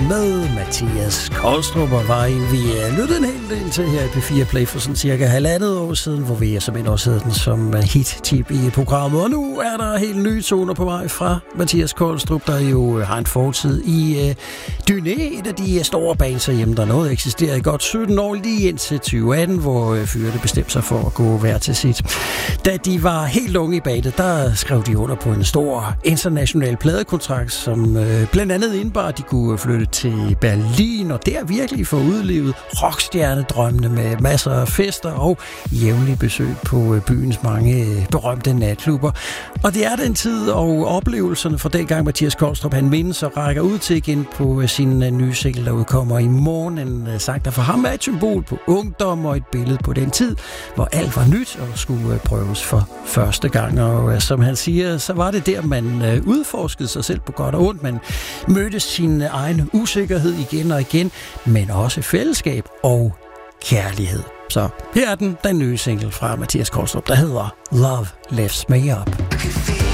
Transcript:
med Mathias Kolstrup, og var en, vi lyttede en hel del til her i P4 Play for sådan cirka 1,5 år siden, hvor vi simpelthen også havde den som hit-tip i programmet. Og nu er der helt nye toner på vej fra Mathias Kolstrup, der jo har en fortid i Dyné, et af de store bands herhjemme, der noget eksisterer i godt 17 år, lige indtil 2018, hvor Fyrte bestemte sig for at gå hver til sit. Da de var helt unge i bandet, der skrev de under på en stor international pladekontrakt, som blandt andet indebar, at de kunne flytte til Berlin, og der virkelig få udlevet rockstjernedrømmene med masser af fester og jævnlige besøg på byens mange berømte natklubber. Og det er den tid og oplevelserne fra dengang Mathias Kolstrup, han mindes og rækker ud til igen på sin nye single, der udkommer i morgen. En sang, der for ham er et symbol på ungdom og et billede på den tid, hvor alt var nyt og skulle prøves for første gang. Og som han siger, så var det der, man udforskede sig selv på godt og ondt. Man mødte sin egen usikkerhed igen og igen, men også fællesskab og kærlighed. Så her er den nye single fra Mathias Kolstrup, der hedder Love Lifts Me Up.